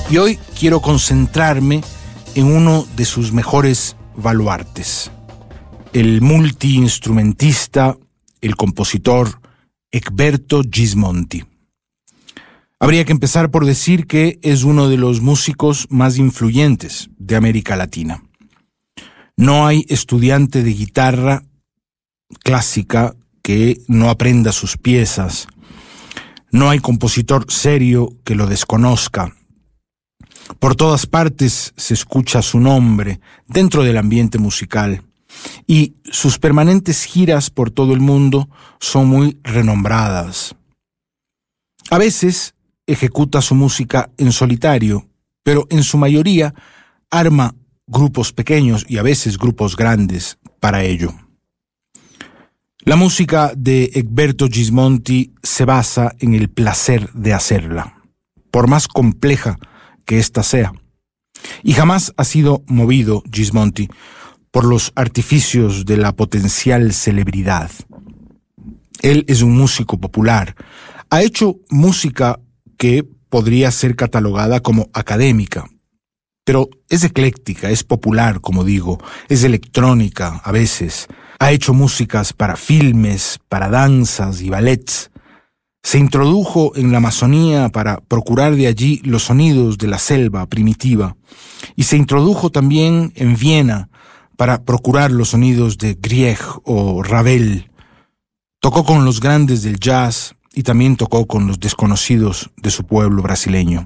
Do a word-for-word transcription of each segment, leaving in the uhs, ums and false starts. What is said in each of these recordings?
Y hoy quiero concentrarme en uno de sus mejores baluartes, el multiinstrumentista, el compositor Egberto Gismonti. Habría que empezar por decir que es uno de los músicos más influyentes de América Latina. No hay estudiante de guitarra clásica que no aprenda sus piezas. No hay compositor serio que lo desconozca. Por todas partes se escucha su nombre dentro del ambiente musical y sus permanentes giras por todo el mundo son muy renombradas. A veces ejecuta su música en solitario, pero en su mayoría arma grupos pequeños y a veces grupos grandes para ello. La música de Egberto Gismonti se basa en el placer de hacerla, por más compleja que ésta sea. Y jamás ha sido movido Gismonti por los artificios de la potencial celebridad. Él es un músico popular. Ha hecho música que podría ser catalogada como académica, pero es ecléctica, es popular, como digo, es electrónica a veces. Ha hecho músicas para filmes, para danzas y ballets. Se introdujo en la Amazonía para procurar de allí los sonidos de la selva primitiva y se introdujo también en Viena para procurar los sonidos de Grieg o Ravel. Tocó con los grandes del jazz y también tocó con los desconocidos de su pueblo brasileño.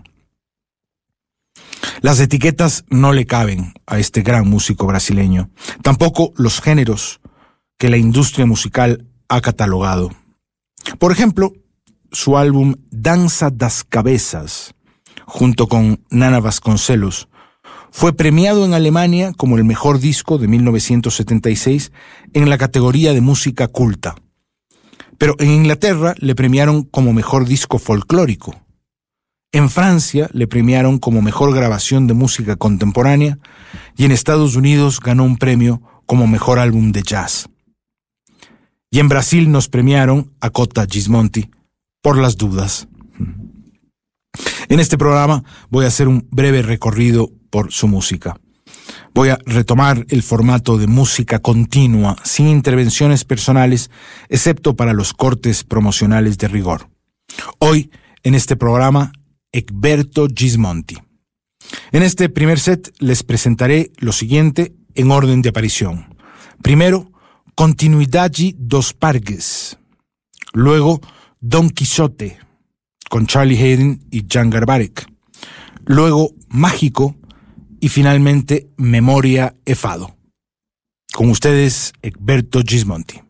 Las etiquetas no le caben a este gran músico brasileño, tampoco los géneros que la industria musical ha catalogado. Por ejemplo, su álbum Danza das Cabeças, junto con Nana Vasconcelos, fue premiado en Alemania como el mejor disco de mil novecientos setenta y seis en la categoría de música culta. Pero en Inglaterra le premiaron como mejor disco folclórico. En Francia le premiaron como mejor grabación de música contemporánea y en Estados Unidos ganó un premio como mejor álbum de jazz. Y en Brasil nos premiaron a Cota Gismonti por las dudas. En este programa voy a hacer un breve recorrido por su música. Voy a retomar el formato de música continua, sin intervenciones personales, excepto para los cortes promocionales de rigor. Hoy, en este programa, Egberto Gismonti. En este primer set les presentaré lo siguiente en orden de aparición. Primero, Continuidade dos Parques. Luego, Don Quijote, con Charlie Haden y Jan Garbarek. Luego, Mágico. Y finalmente, Memoria e Fado. Con ustedes, Egberto Gismonti.